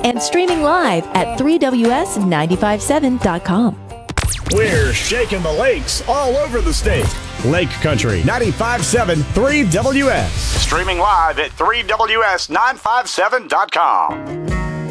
and streaming live at 3ws957.com. We're shaking the lakes all over the state. Lake Country 95.7 3WS. Streaming live at 3ws957.com.